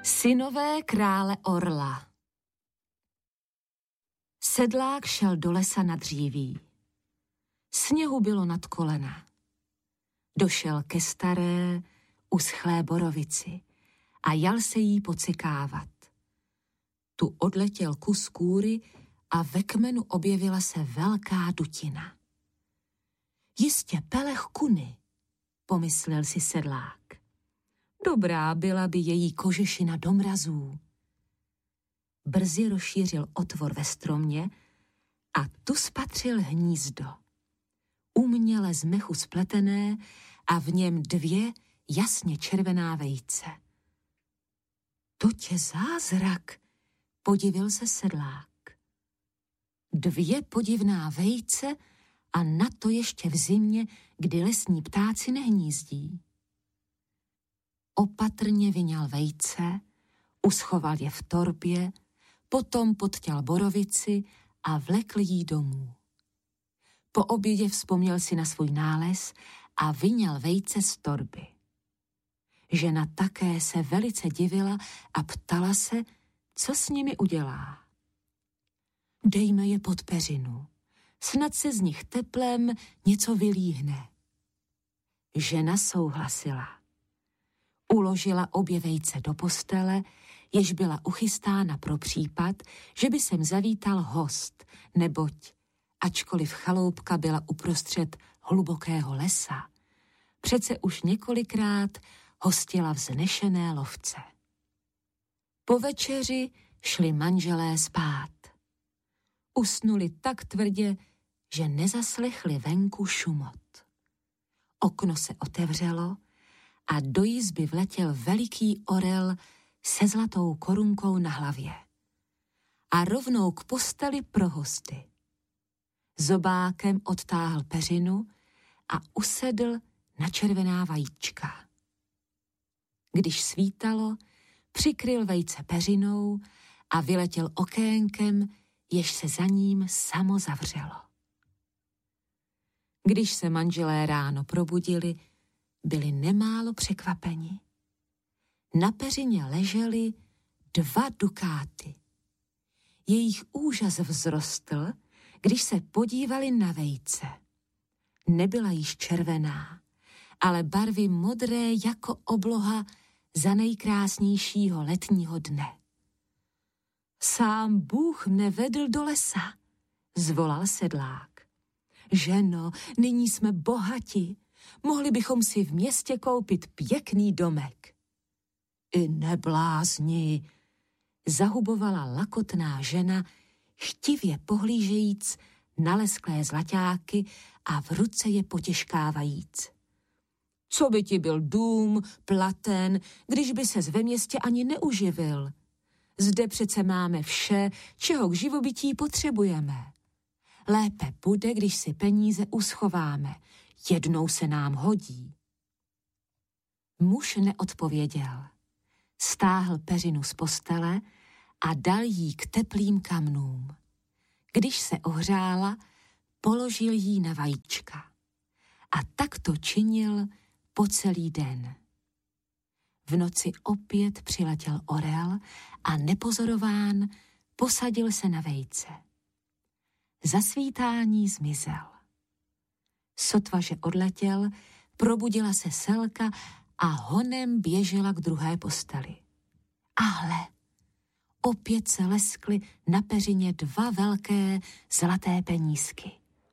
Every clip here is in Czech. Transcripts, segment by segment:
Synové krále orla. Sedlák šel do lesa na dříví. Sněhu bylo nad kolena. Došel ke staré, uschlé borovici a jal se jí pocykávat. Tu odletěl kus kůry a ve kmenu objevila se velká dutina. Jistě pelech kuny, pomyslel si sedlák. Dobrá byla by její kožešina do mrazů. Brzy rozšířil otvor ve stromě a tu spatřil hnízdo. Uměle z mechu spletené a v něm 2 jasně červená vejce. To tě zázrak, podivil se sedlák. 2 podivná vejce a na to ještě v zimě, kdy lesní ptáci nehnízdí. Opatrně vyňal vejce, uschoval je v torbě, potom podtěl borovici a vlekl jí domů. Po obědě vzpomněl si na svůj nález a vyňal vejce z torby. Žena také se velice divila a ptala se, co s nimi udělá. Dejme je pod peřinu, snad se z nich teplem něco vylíhne. Žena souhlasila. Uložila obě vejce do postele, jež byla uchystána pro případ, že by sem zavítal host, neboť, ačkoliv chaloupka byla uprostřed hlubokého lesa, přece už několikrát hostila vznešené lovce. Po večeři šli manželé spát. Usnuli tak tvrdě, že nezaslechli venku šumot. Okno se otevřelo a do jizby vletěl veliký orel se zlatou korunkou na hlavě. A rovnou k posteli pro hosty. Zobákem odtáhl peřinu a usedl na červená vajíčka. Když svítalo, přikryl vejce peřinou a vyletěl okénkem, jež se za ním samo zavřelo. Když se manželé ráno probudili, byli nemálo překvapeni. Na peřině ležely 2 dukáty. Jejich úžas vzrostl, když se podívali na vejce. Nebyla již červená, ale barvy modré jako obloha za nejkrásnějšího letního dne. Sám Bůh mne vedl do lesa, zvolal sedlák. Ženo, nyní jsme bohati, mohli bychom si v městě koupit pěkný domek. I neblázni, zahubovala lakotná žena, chtivě pohlížejíc na lesklé zlaťáky a v ruce je potěžkávajíc. Co by ti byl dům, platen, když by ses ve městě ani neuživil? Zde přece máme vše, čeho k živobytí potřebujeme. Lépe bude, když si peníze uschováme. Jednou se nám hodí. Muž neodpověděl. Stáhl peřinu z postele a dal jí k teplým kamnům. Když se ohřála, položil jí na vajíčka. A tak to činil po celý den. V noci opět přiletěl orel a nepozorován posadil se na vejce. Za svítání zmizel. Sotva, že odletěl, probudila se selka a honem běžela k druhé posteli. A hle, opět se leskly na peřině 2 velké zlaté penízky.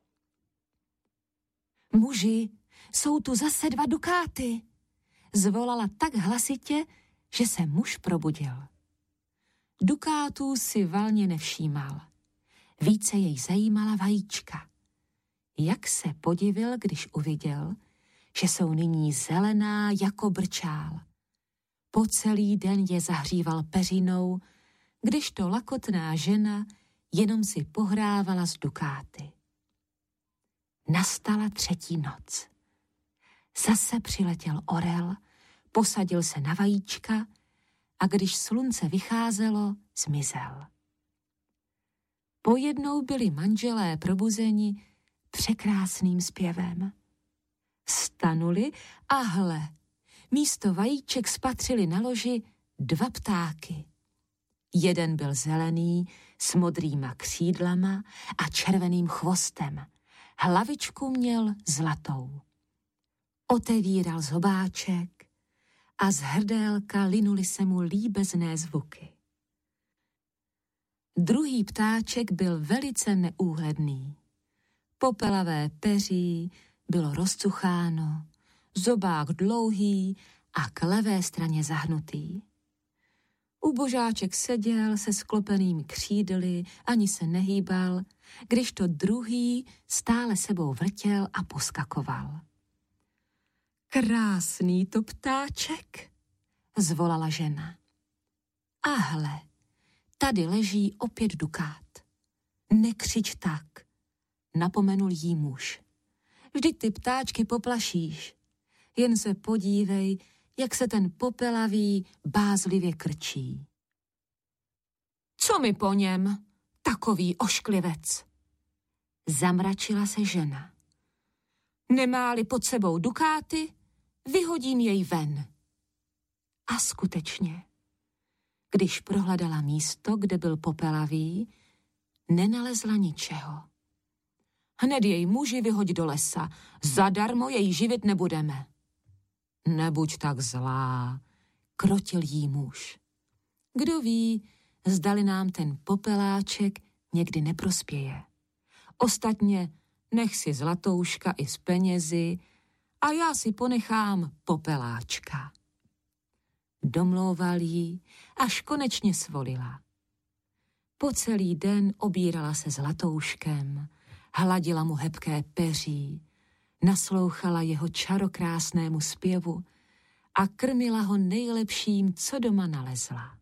Muži, jsou tu zase 2 dukáty, zvolala tak hlasitě, že se muž probudil. Dukátů si valně nevšímal. Více jej zajímala vajíčka. Jak se podivil, když uviděl, že jsou nyní zelená jako brčál. Po celý den je zahříval peřinou, kdežto lakotná žena jenom si pohrávala s dukáty. Nastala 3. noc. Zase přiletěl orel, posadil se na vajíčka a když slunce vycházelo, zmizel. Pojednou byli manželé probuzeni překrásným zpěvem. Vstanuli a hle, místo vajíček spatřili na loži 2 ptáky. Jeden byl zelený s modrýma křídlama a červeným chvostem. Hlavičku měl zlatou. Otevíral zobáček a z hrdélka linuly se mu líbezné zvuky. Druhý ptáček byl velice neúhledný. Popelavé peří bylo rozcucháno, zobák dlouhý a k levé straně zahnutý. Ubožáček seděl se sklopenými křídly, ani se nehýbal, když to druhý stále sebou vrtěl a poskakoval. Krásný to ptáček, zvolala žena. A hle, tady leží opět dukát. Nekřič tak, napomenul jí muž. Vždyť ty ptáčky poplašíš. Jen se podívej, jak se ten popelavý bázlivě krčí. Co mi po něm, takový ošklivec? Zamračila se žena. Nemá-li pod sebou dukáty, vyhodím jej ven. A skutečně, když prohledala místo, kde byl popelavý, nenalezla ničeho. Hned jej muži vyhoď do lesa, zadarmo jej živit nebudeme. Nebuď tak zlá, krotil jí muž. Kdo ví, zdali nám ten popeláček někdy neprospěje. Ostatně nech si zlatouška i s penězi a já si ponechám popeláčka. Domlouval jí, až konečně svolila. Po celý den obírala se zlatouškem, hladila mu hebké peří, naslouchala jeho čarokrásnému zpěvu a krmila ho nejlepším, co doma nalezla.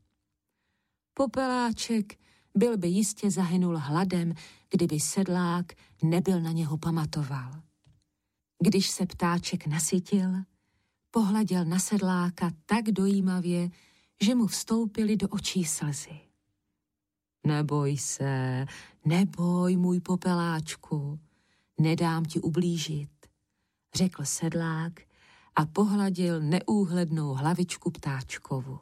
Popeláček byl by jistě zahynul hladem, kdyby sedlák nebyl na něho pamatoval. Když se ptáček nasytil, pohleděl na sedláka tak dojímavě, že mu vstoupily do očí slzy. Neboj se, neboj, můj popeláčku, nedám ti ublížit, řekl sedlák a pohladil neúhlednou hlavičku ptáčkovu.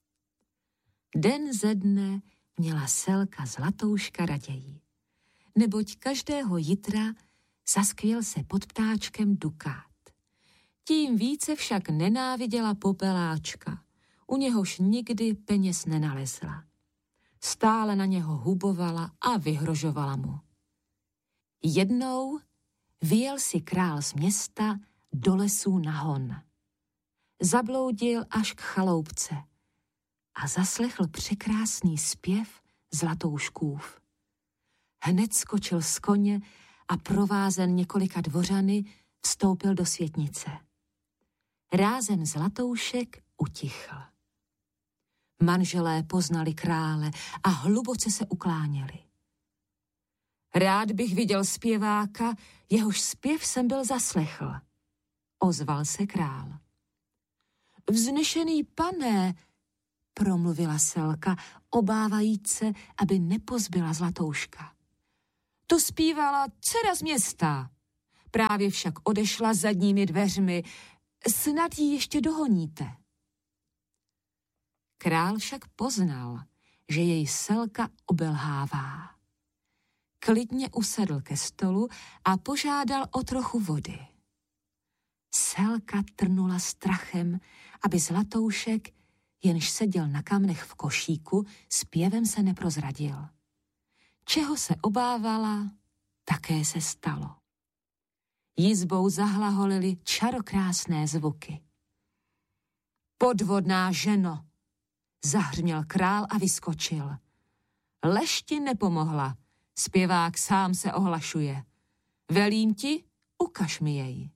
Den ze dne měla Selka zlatouška raději, neboť každého jitra zaskvěl se pod ptáčkem dukát. Tím více však nenáviděla popeláčka, u něhož nikdy peněz nenalezla. Stále na něho hubovala a vyhrožovala mu. Jednou vyjel si král z města do lesů na hon. Zabloudil až k chaloupce a zaslechl překrásný zpěv zlatouškův. Hned skočil z koně a provázen několika dvořany vstoupil do světnice. Rázem zlatoušek utichl. Manželé poznali krále a hluboce se ukláněli. Rád bych viděl zpěváka, jehož zpěv jsem byl zaslechl, ozval se král. Vznešený pane, promluvila Selka, obávajíc se, aby nepozbyla zlatouška. To zpívala dcera z města. Právě však odešla zadními dveřmi. Snad ji ještě dohoníte. Král však poznal, že jej Selka obelhává. Klidně usedl ke stolu a požádal o trochu vody. Selka trnula strachem, aby zlatoušek, jenž seděl na kamnech v košíku, zpěvem se neprozradil. Čeho se obávala, také se stalo. Jizbou zahlaholily čarokrásné zvuky. Podvodná ženo, zahřměl král a vyskočil. Lež ti nepomohla, zpěvák sám se ohlašuje. Velím ti, ukaž mi jej.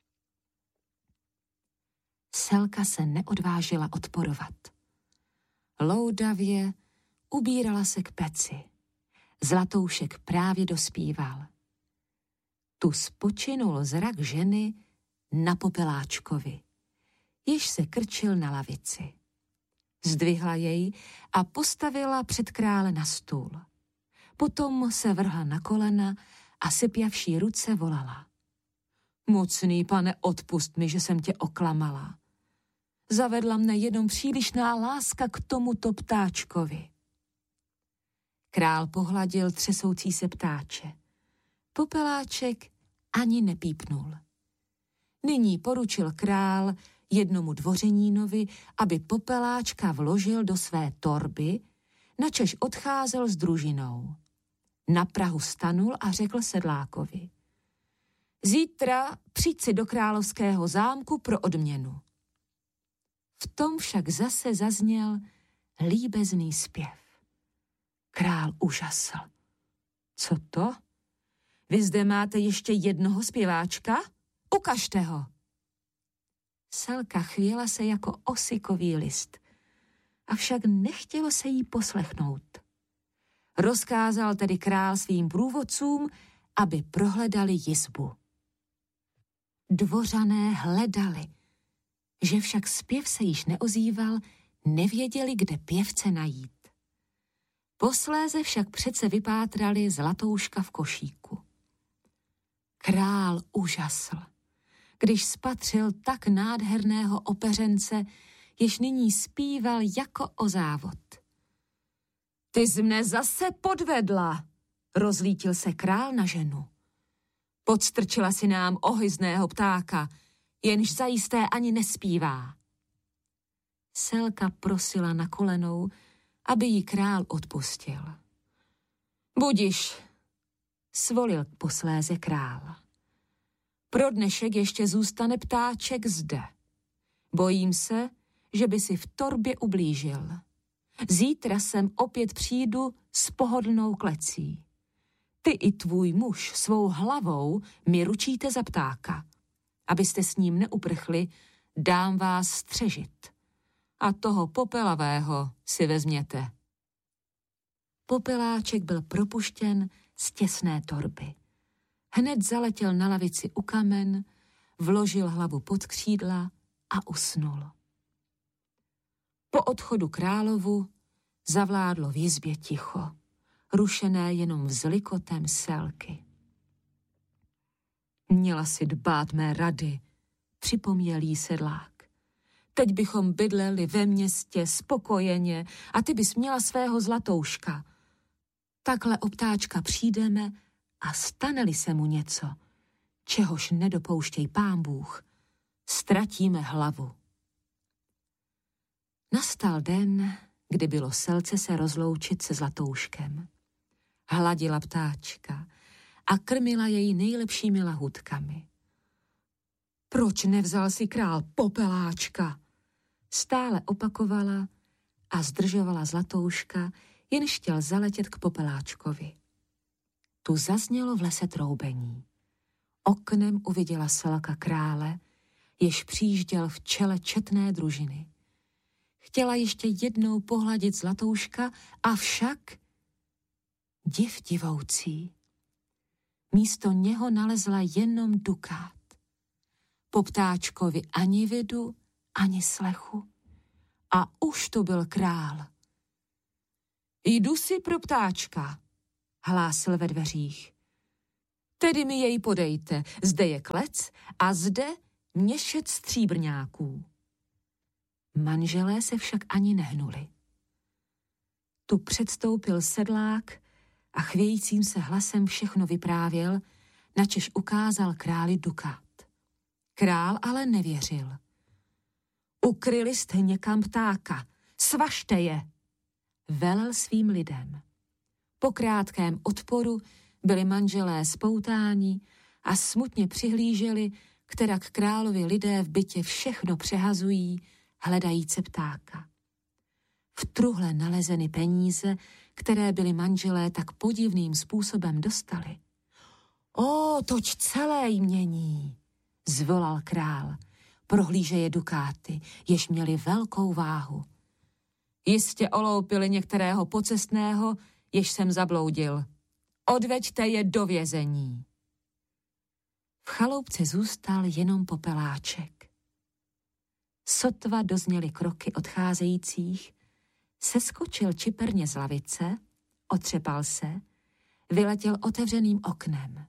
Selka se neodvážila odporovat. Loudavě ubírala se k peci. Zlatoušek právě dospíval. Tu spočinul zrak ženy na popeláčkovi, jež se krčil na lavici. Zdvihla jej a postavila před krále na stůl. Potom se vrhla na kolena a sypjavší ruce volala. Mocný pane, odpust mi, že jsem tě oklamala. Zavedla mne jenom přílišná láska k tomuto ptáčkovi. Král pohladil třesoucí se ptáče. Popeláček ani nepípnul. Nyní poručil král jednomu dvořenínovi, aby Popeláčka vložil do své torby, načež odcházel s družinou. Na prahu stanul a řekl sedlákovi: Zítra přijď si do královského zámku pro odměnu. V tom však zase zazněl líbezný zpěv. Král užasl. Co to? Vy zde máte ještě jednoho zpěváčka? Ukažte ho. Selka chvěla se jako osikový list, avšak nechtělo se jí poslechnout. Rozkázal tedy král svým průvodcům, aby prohledali jizbu. Dvořané hledali, že však zpěv se již neozýval, nevěděli, kde pěvce najít. Posléze však přece vypátrali zlatouška v košíku. Král užasl, když spatřil tak nádherného opeřence, jež nyní zpíval jako o závod. Ty jsi mne zase podvedla, rozlítil se král na ženu. Podstrčila si nám ohyzného ptáka, jenž zajisté ani nespívá. Selka prosila na kolenou, aby jí král odpustil. Budiš, svolil posléze král. Pro dnešek ještě zůstane ptáček zde. Bojím se, že by si v torbě ublížil. Zítra sem opět přijdu s pohodlnou klecí. Ty i tvůj muž svou hlavou mi ručíte za ptáka. Abyste s ním neuprchli, dám vás střežit. A toho popelavého si vezměte. Popeláček byl propuštěn z těsné torby. Hned zaletěl na lavici u kamen, vložil hlavu pod křídla a usnul. Po odchodu královu zavládlo v jizbě ticho, rušené jenom vzlikotem Selky. Měla si dbát mé rady, připomněl jí sedlák. Teď bychom bydleli ve městě spokojeně a ty bys měla svého zlatouška. Takhle o ptáčka přijdeme a stane-li se mu něco, čehož nedopouštěj Pán Bůh, ztratíme hlavu. Nastal den, kdy bylo Selce se rozloučit se zlatouškem. Hladila ptáčka a krmila jej nejlepšími lahutkami. Proč nevzal si král Popeláčka? Stále opakovala a zdržovala zlatouška, jenž chtěl zaletět k Popeláčkovi. Tu zaznělo v lese troubení. Oknem uviděla Selka krále, jež přijížděl v čele četné družiny. Chtěla ještě jednou pohladit zlatouška, avšak div divoucí. Místo něho nalezla jenom dukát. Po ptáčkovi ani vidu, ani slechu. A už tu byl král. Jdu si pro ptáčka, hlásil ve dveřích. Tedy mi jej podejte, zde je klec a zde měšec stříbrňáků. Manželé se však ani nehnuli. Tu předstoupil sedlák a chvějícím se hlasem všechno vyprávěl, načež ukázal králi dukát. Král ale nevěřil. Ukryli jste někam ptáka, svažte je, velel svým lidem. Po krátkém odporu byli manželé spoutáni a smutně přihlíželi, kterak královi lidé v bytě všechno přehazují, hledajíce ptáka. V truhle nalezeny peníze, které byli manželé tak podivným způsobem dostali. O, toť celé jmění, zvolal král, prohlížeje dukáty, jež měli velkou váhu. Jistě oloupili některého pocestného, jež jsem zabloudil. Odveďte je do vězení. V chaloupce zůstal jenom Popeláček. Sotva dozněly kroky odcházejících, seskočil čiperně z lavice, otřepal se, vyletěl otevřeným oknem.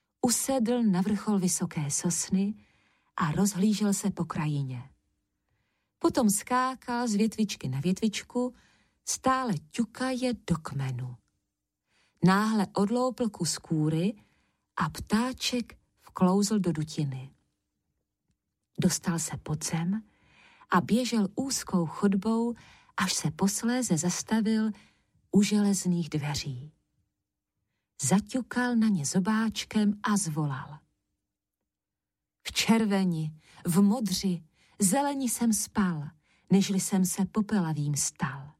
Usedl na vrchol vysoké sosny a rozhlížel se po krajině. Potom skákal z větvičky na větvičku, stále ťukaje do kmenu. Náhle odloupl kus kůry a ptáček vklouzl do dutiny. Dostal se pod zem a běžel úzkou chodbou, až se posléze zastavil u železných dveří. Zaťukal na ně zobáčkem a zvolal. V červeni, v modři, zeleni jsem spal, nežli jsem se popelavým stal.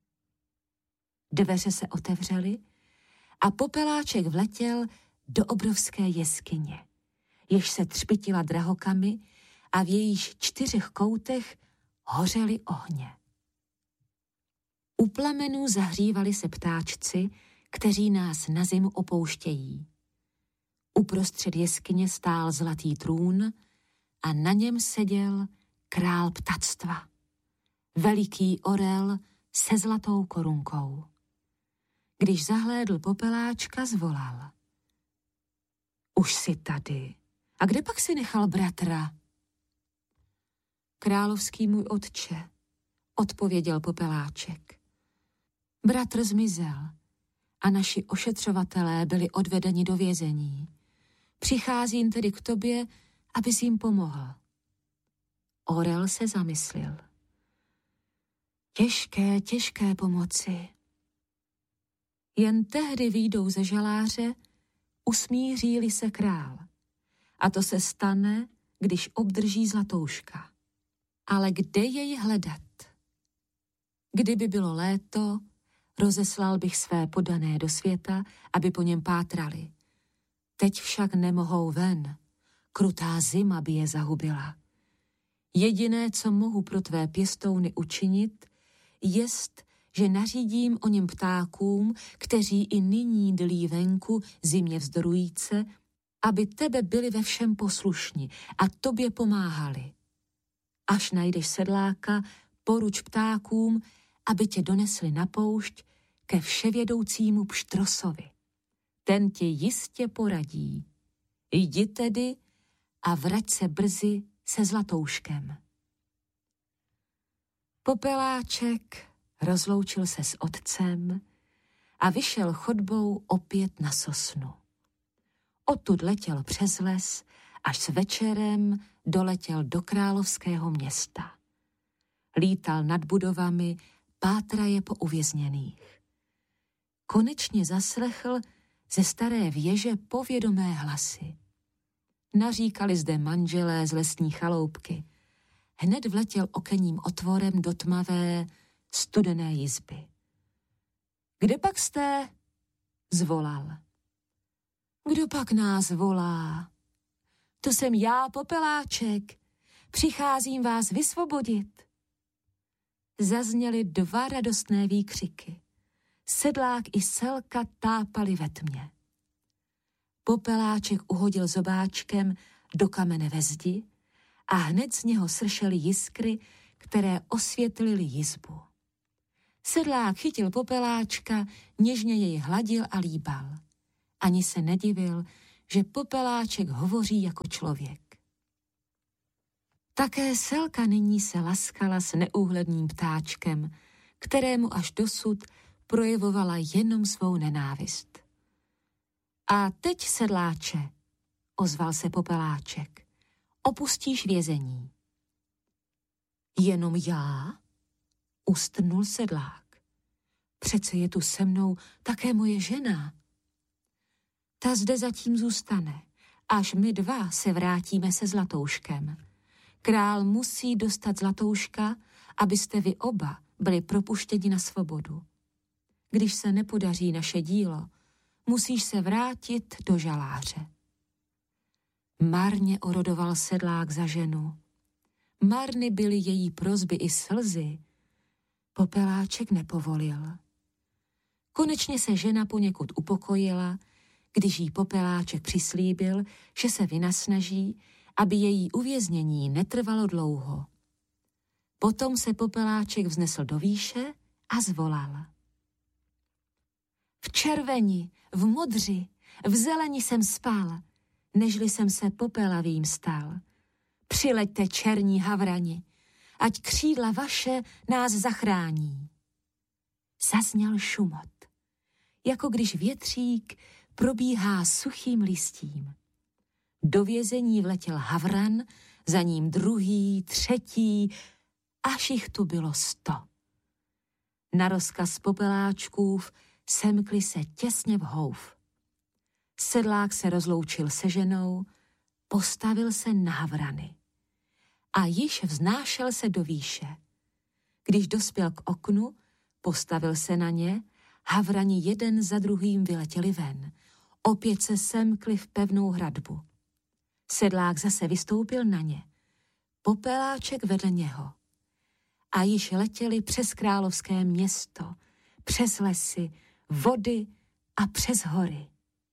Dveře se otevřely a popeláček vletěl do obrovské jeskyně, jež se třpytila drahokamy a v jejíž 4 koutech hořely ohně. U plamenů zahřívali se ptáčci, kteří nás na zimu opouštějí. Uprostřed jeskyně stál zlatý trůn a na něm seděl král ptactva, veliký orel se zlatou korunkou. Když zahlédl popeláčka, zvolal. Už jsi tady. A kde pak si nechal bratra? Královský můj otče, odpověděl popeláček. Bratr zmizel a naši ošetřovatelé byli odvedeni do vězení. Přicházím tedy k tobě, abys jim pomohl. Orel se zamyslil. Těžké pomoci. Jen tehdy vyjdou ze žaláře, usmíří-li se král. A to se stane, když obdrží zlatouška. Ale kde jej hledat? Kdyby bylo léto, rozeslal bych své podané do světa, aby po něm pátrali. Teď však nemohou ven. Krutá zima by je zahubila. Jediné, co mohu pro tvé pěstouny učinit, jest, že nařídím o něm ptákům, kteří i nyní dlí venku zimě vzdorujíce, aby tebe byli ve všem poslušni a tobě pomáhali. Až najdeš sedláka, poruč ptákům, aby tě donesli na poušť ke vševědoucímu pštrosovi. Ten ti jistě poradí. Jdi tedy a vrať se brzy se zlatouškem. Popeláček rozloučil se s otcem a vyšel chodbou opět na sosnu. Odtud letěl přes les, až s večerem doletěl do královského města. Lítal nad budovami, pátraje po uvězněných. Konečně zaslechl ze staré věže povědomé hlasy. Naříkali zde manželé z lesní chaloupky. Hned vletěl okenním otvorem do tmavé, studené jizby. Kde pak jste? Zvolal. Kdo pak nás volá? To jsem já, popeláček. Přicházím vás vysvobodit. Zazněly 2 radostné výkřiky. Sedlák i selka tápali ve tmě. Popeláček uhodil zobáčkem do kamene ve zdi a hned z něho sršely jiskry, které osvětlily jizbu. Sedlák chytil popeláčka, něžně jej hladil a líbal. Ani se nedivil, že popeláček hovoří jako člověk. Také selka nyní se laskala s neúhledným ptáčkem, kterému až dosud projevovala jenom svou nenávist. A teď, sedláče, ozval se popeláček, opustíš vězení. Jenom já? Ustrnul sedlák. Přece je tu se mnou také moje žena. Ta zde zatím zůstane, až my 2 se vrátíme se zlatouškem. Král musí dostat zlatouška, abyste vy oba byli propuštěni na svobodu. Když se nepodaří naše dílo, musíš se vrátit do žaláře. Marně orodoval sedlák za ženu. Marny byly její prosby i slzy. Popeláček nepovolil. Konečně se žena poněkud upokojila, když jí popeláček přislíbil, že se vynasnaží, aby její uvěznění netrvalo dlouho. Potom se popeláček vznesl do výše a zvolal. V červeni, v modři, v zeleni jsem spal, nežli jsem se popelavým stal. Přileďte, černí havrani, ať křídla vaše nás zachrání. Zazněl šumot, jako když větřík probíhá suchým listím. Do vězení vletěl havran, za ním druhý, třetí, až jich tu bylo 100. Na rozkaz popeláčkův semkli se těsně v houf. Sedlák se rozloučil se ženou, postavil se na havrany a již vznášel se do výše. Když dospěl k oknu, postavil se na ně, havrani jeden za druhým vyletěli ven. Opět se semkli v pevnou hradbu. Sedlák zase vystoupil na ně. Popeláček vedle něho. A již letěli přes královské město, přes lesy, vody a přes hory.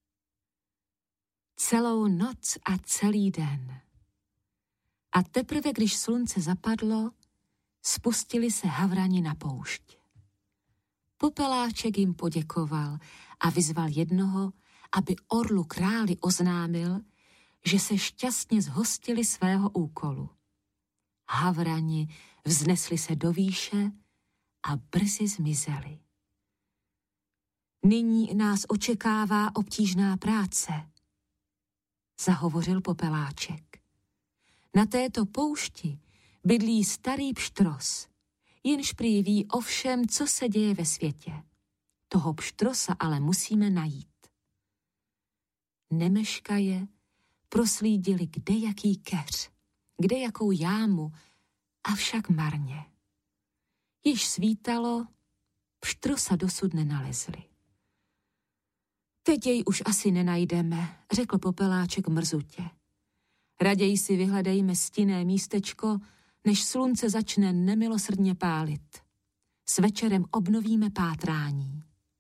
Celou noc a celý den. A teprve, když slunce zapadlo, spustili se havrani na poušť. Popeláček jim poděkoval a vyzval jednoho, aby orlu králi oznámil, že se šťastně zhostili svého úkolu. Havrani vznesli se do výše a brzy zmizeli. Nyní nás očekává obtížná práce, zahovořil Popeláček. Na této poušti bydlí starý pštros, jenž prý ví o všem, co se děje ve světě. Toho pštrosa ale musíme najít. Nemeškaje proslídili kdejaký keř, kdejakou jámu, avšak marně. Již svítalo, pštrosa dosud nenalezli. Teď jej už asi nenajdeme, řekl Popeláček mrzutě. Raději si vyhledejme stinné místečko, než slunce začne nemilosrdně pálit. S večerem obnovíme pátrání.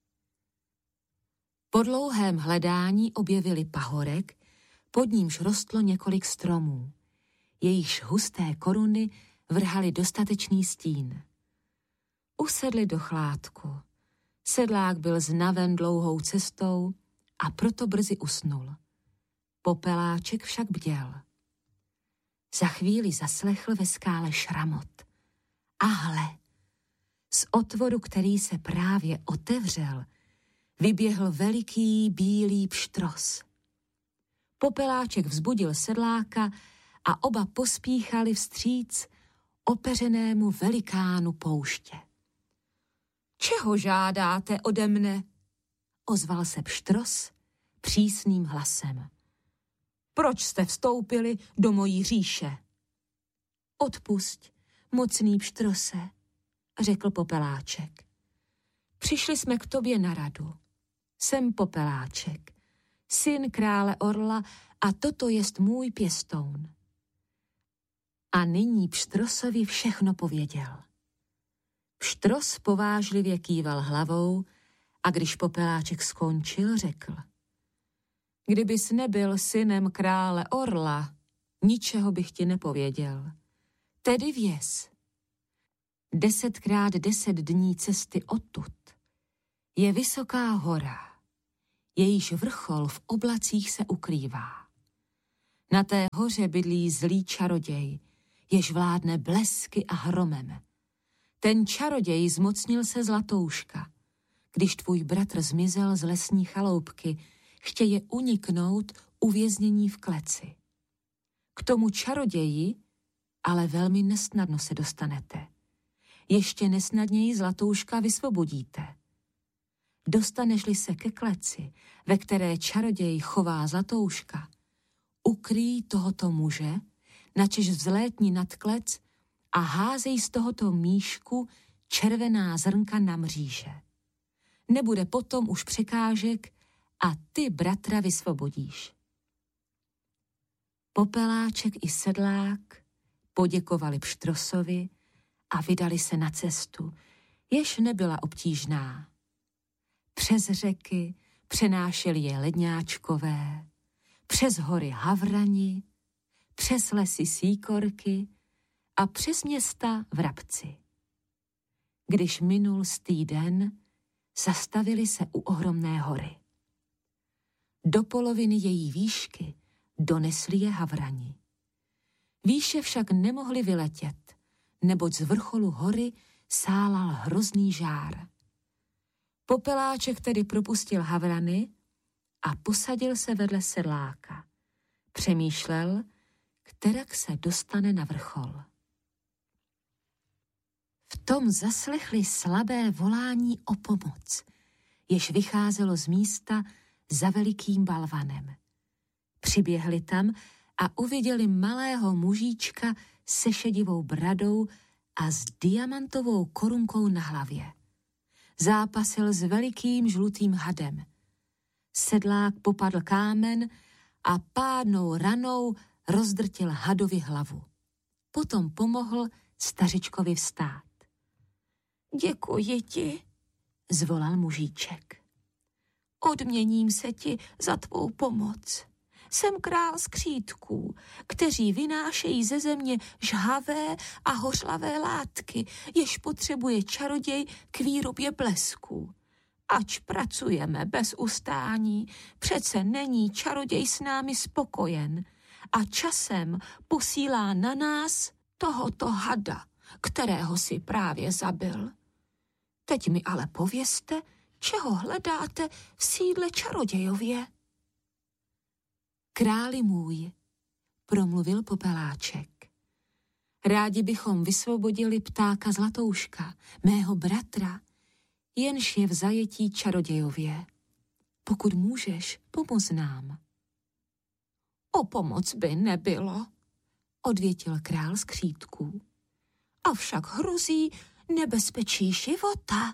Po dlouhém hledání objevili pahorek, pod nímž rostlo několik stromů. Jejichž husté koruny vrhaly dostatečný stín. Usedli do chládku. Sedlák byl znaven dlouhou cestou a proto brzy usnul. Popeláček však bděl. Za chvíli zaslechl ve skále šramot. A hle, z otvoru, který se právě otevřel, vyběhl veliký bílý pštros. Popeláček vzbudil sedláka a oba pospíchali vstříc opeřenému velikánu pouště. Čeho žádáte ode mne? Ozval se pštros přísným hlasem. Proč jste vstoupili do mojí říše? Odpusť, mocný pštrose, řekl Popeláček. Přišli jsme k tobě na radu. Jsem Popeláček, syn krále orla a toto jest můj pěstoun. A nyní pštrosovi všechno pověděl. Pštros povážlivě kýval hlavou a když Popeláček skončil, řekl. Kdybys nebyl synem krále orla, ničeho bych ti nepověděl. Tedy věz. 10x10 dní cesty odtud je vysoká hora, jejíž vrchol v oblacích se ukrývá. Na té hoře bydlí zlý čaroděj, jež vládne blesky a hromem. Ten čaroděj zmocnil se Zlatouška. Když tvůj bratr zmizel z lesní chaloupky, chtěje uniknout uvěznění v kleci. K tomu čaroději ale velmi nesnadno se dostanete. Ještě nesnadněji Zlatouška vysvobodíte. Dostaneš-li se ke kleci, ve které čaroděj chová Zlatouška, ukrýj tohoto muže, načež vzlétni nad klec a házej z tohoto míšku červená zrnka na mříže. Nebude potom už překážek a ty bratra vysvobodíš. Popeláček i sedlák poděkovali pštrosovi a vydali se na cestu, jež nebyla obtížná. Přes řeky přenášeli je ledňáčkové, přes hory havrani, přes lesy síkorky a přes města vrabci. Když minul stý den, zastavili se u ohromné hory. Do poloviny její výšky donesli je havrani. Výše však nemohli vyletět, neboť z vrcholu hory sálal hrozný žár. Popeláček tedy propustil havrany a posadil se vedle sedláka. Přemýšlel, kterak se dostane na vrchol. V tom zaslechli slabé volání o pomoc, jež vycházelo z místa za velikým balvanem. Přiběhli tam a uviděli malého mužíčka se šedivou bradou a s diamantovou korunkou na hlavě. Zápasil s velikým žlutým hadem. Sedlák popadl kámen a pádnou ranou rozdrtil hadovi hlavu. Potom pomohl stařičkovi vstát. Děkuji ti, zvolal mužíček. Odměním se ti za tvou pomoc. Jsem král skřítků, kteří vynášejí ze země žhavé a hořlavé látky, jež potřebuje čaroděj k výrobě blesků. Ač pracujeme bez ustání, přece není čaroděj s námi spokojen a časem posílá na nás tohoto hada, kterého si právě zabil. Teď mi ale povězte, čeho hledáte v sídle čarodějově. Králi můj, promluvil Popeláček. Rádi bychom vysvobodili ptáka Zlatouška, mého bratra, jenž je v zajetí čarodějově. Pokud můžeš, pomoz nám. O pomoc by nebylo, odvětil král skřítků. Avšak hrozí nebezpečí života.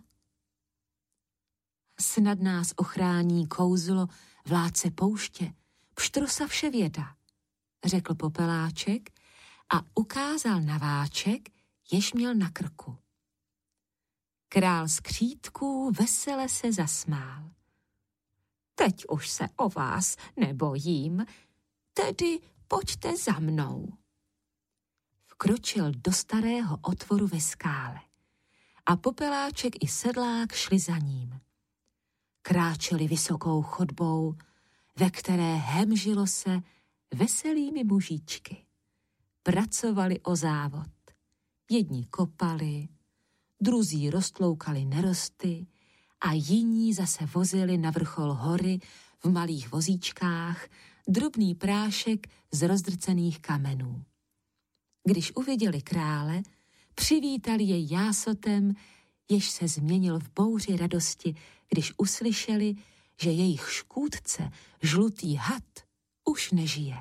Snad nás ochrání kouzlo vládce pouště, pštrosa vševěda, řekl Popeláček a ukázal na váček, jež měl na krku. Král skřítků vesele se zasmál. Teď už se o vás nebojím, tedy pojďte za mnou. Vkročil do starého otvoru ve skále a Popeláček i sedlák šli za ním. Kráčeli vysokou chodbou, ve které hemžilo se veselými mužíčky. Pracovali o závod. Jedni kopali, druzí roztloukali nerosty a jiní zase vozili na vrchol hory v malých vozíčkách drobný prášek z rozdrcených kamenů. Když uviděli krále, přivítali jej jásotem, jež se změnil v bouři radosti, když uslyšeli, že jejich škůdce, žlutý had, už nežije.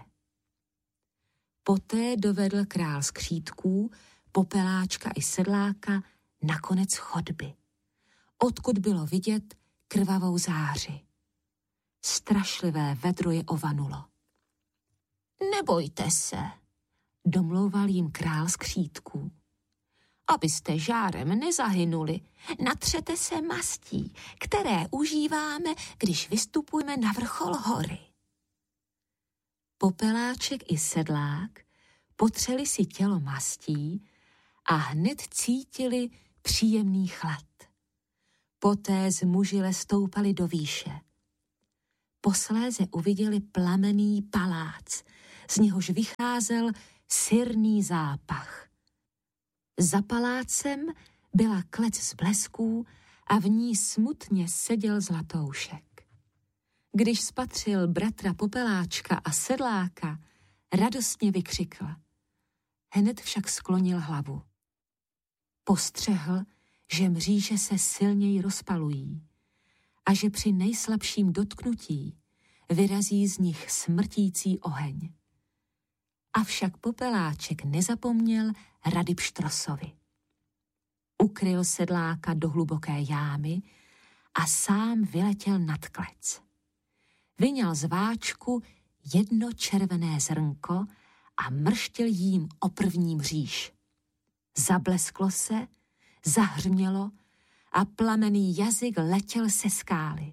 Poté dovedl král skřítků, Popeláčka i sedláka na konec chodby, odkud bylo vidět krvavou záři. Strašlivé vedro je ovanulo. Nebojte se, domlouval jim král skřítků. Abyste žárem nezahynuli, natřete se mastí, které užíváme, když vystupujeme na vrchol hory. Popeláček i sedlák potřeli si tělo mastí a hned cítili příjemný chlad. Poté zmužile stoupali do výše. Posléze uviděli plamenný palác, z něhož vycházel syrný zápach. Za palácem byla klec z blesků a v ní smutně seděl Zlatoušek. Když spatřil bratra Popeláčka a sedláka, radostně vykřikl. Hned však sklonil hlavu. Postřehl, že mříže se silněji rozpalují a že při nejslabším dotknutí vyrazí z nich smrtící oheň. Avšak Popeláček nezapomněl rady pštrosovi. Ukryl sedláka do hluboké jámy a sám vyletěl nad klec. Vyňal z váčku jedno červené zrnko a mrštil jím o první mříž. Zablesklo se, zahřmělo a plamenný jazyk letěl se skály.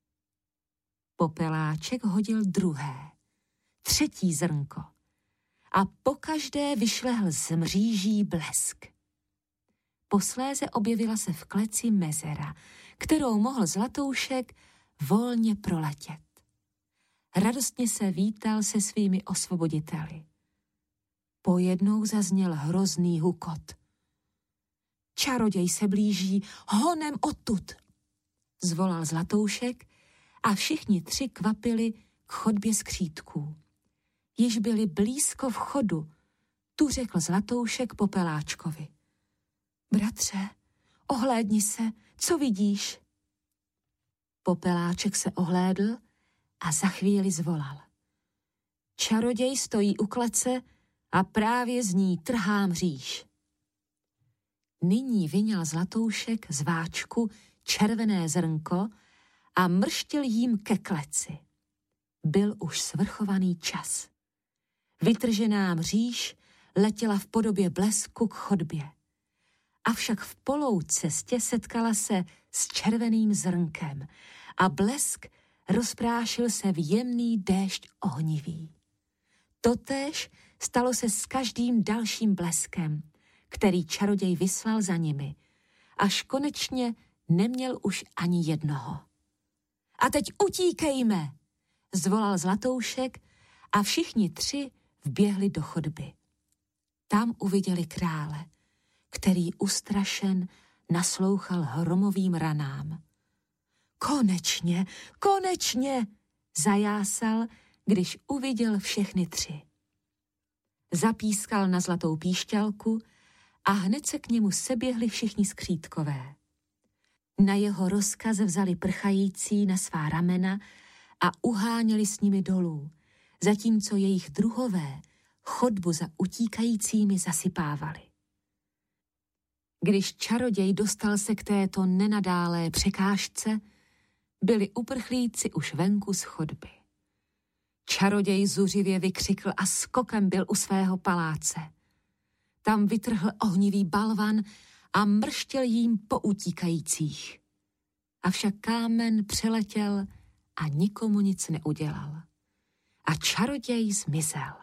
Popeláček hodil druhé, třetí zrnko a pokaždé vyšlehl z mříží blesk. Posléze objevila se v kleci mezera, kterou mohl Zlatoušek volně proletět. Radostně se vítal se svými osvoboditeli. Pojednou zazněl hrozný hukot. čaroděj se blíží, honem odtud, zvolal Zlatoušek a všichni tři kvapili k chodbě skřítků. Již byli blízko vchodu, tu řekl Zlatoušek Popeláčkovi. Bratře, ohlédni se, co vidíš? Popeláček se ohlédl a za chvíli zvolal. Čaroděj stojí u klece a právě z ní trhá mříž. Nyní vyňal Zlatoušek z váčku červené zrnko a mrštil jím ke kleci. Byl už svrchovaný čas. Vytržená mříž letěla v podobě blesku k chodbě. Avšak v polou cestě setkala se s červeným zrnkem a blesk rozprášil se v jemný déšť ohnivý. Totéž stalo se s každým dalším bleskem, který čaroděj vyslal za nimi, až konečně neměl už ani jednoho. A teď utíkejme, zvolal Zlatoušek a všichni tři vběhli do chodby. Tam uviděli krále, který ustrašen naslouchal hromovým ranám. Konečně, konečně, zajásal, když uviděl všechny tři. Zapískal na zlatou píšťalku a hned se k němu seběhli všichni skřítkové. Na jeho rozkaz vzali prchající na svá ramena a uháněli s nimi dolů, zatímco jejich druhové chodbu za utíkajícími zasypávali. Když čaroděj dostal se k této nenadálé překážce, byli uprchlíci už venku z chodby. Čaroděj zuřivě vykřikl a skokem byl u svého paláce. Tam vytrhl ohnivý balvan a mrštěl jím po utíkajících. Avšak kámen přeletěl a nikomu nic neudělal. A čaroděj zmizel.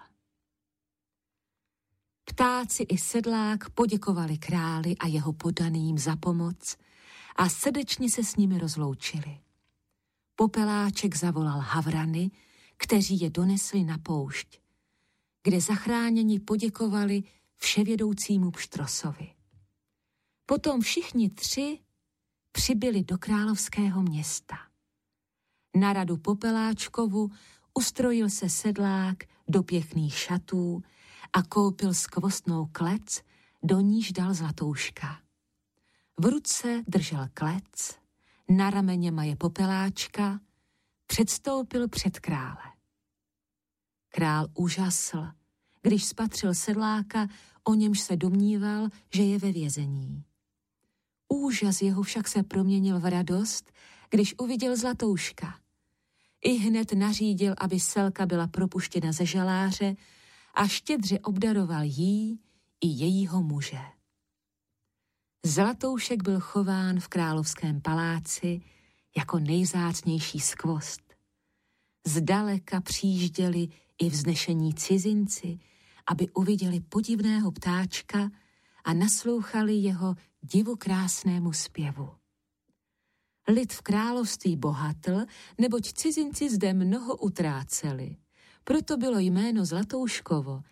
Ptáci i sedlák poděkovali králi a jeho podaným za pomoc a srdečně se s nimi rozloučili. Popeláček zavolal havrany, kteří je donesli na poušť, kde zachráněni poděkovali vševědoucímu pštrosovi. Potom všichni tři přibyli do královského města. Na radu Popeláčkovu ustrojil se sedlák do pěkných šatů a koupil skvostnou klec, do níž dal Zlatouška. V ruce držel klec, na rameně maje Popeláčka, předstoupil před krále. Král úžasl, když spatřil sedláka, o němž se domníval, že je ve vězení. Úžas jeho však se proměnil v radost, když uviděl Zlatouška. I hned nařídil, aby Selka byla propuštěna ze žaláře a štědře obdaroval jí i jejího muže. Zlatoušek byl chován v královském paláci jako nejvzácnější skvost. Zdaleka přijížděli i vznešení cizinci, aby uviděli podivného ptáčka a naslouchali jeho divokrásnému zpěvu. Lid v království bohatl, neboť cizinci zde mnoho utráceli. Proto bylo jméno Zlatouškovo